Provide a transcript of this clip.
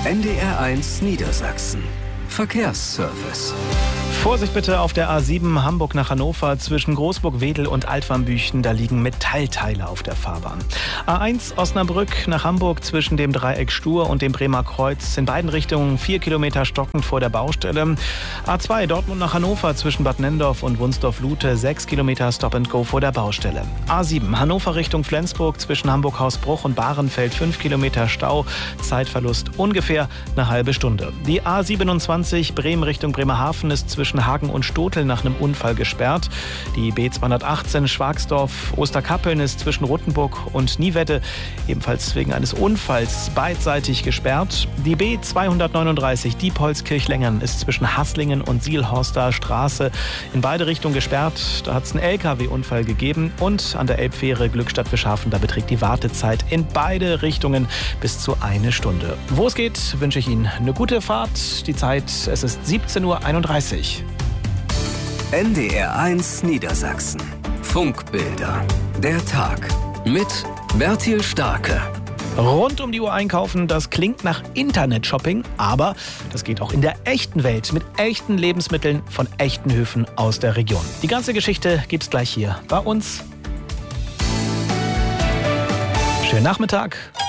NDR1 Niedersachsen. Verkehrsservice. Vorsicht bitte auf der A7 Hamburg nach Hannover zwischen Großburg-Wedel und Altwarmbüchen. Da liegen Metallteile auf der Fahrbahn. A1 Osnabrück nach Hamburg zwischen dem Dreieck Stur und dem Bremer Kreuz. In beiden Richtungen 4 Kilometer stockend vor der Baustelle. A2 Dortmund nach Hannover zwischen Bad Nendorf und Wunsdorf-Lute. 6 Kilometer Stop and Go vor der Baustelle. A7 Hannover Richtung Flensburg zwischen Hamburg-Hausbruch und Bahrenfeld. 5 Kilometer Stau. Zeitverlust ungefähr eine halbe Stunde. Die A27 Bremen Richtung Bremerhaven ist zwischen Hagen und Stotel nach einem Unfall gesperrt. Die B218 Schwagsdorf-Osterkappeln ist zwischen Rottenburg und Niewedde ebenfalls wegen eines Unfalls beidseitig gesperrt. Die B239 Diepholzkirch-Lengern ist zwischen Haslingen und Sielhorster Straße in beide Richtungen gesperrt. Da hat es einen LKW-Unfall gegeben. Und an der Elbfähre Glückstadt-Fischhafen, da beträgt die Wartezeit in beide Richtungen bis zu 1 Stunde. Wo es geht, wünsche ich Ihnen eine gute Fahrt. Die Zeit, es ist 17:31 Uhr. NDR1 Niedersachsen. Funkbilder. Der Tag. Mit Bertil Starke. Rund um die Uhr einkaufen, das klingt nach Internet-Shopping, aber das geht auch in der echten Welt mit echten Lebensmitteln von echten Höfen aus der Region. Die ganze Geschichte gibt's gleich hier bei uns. Schönen Nachmittag.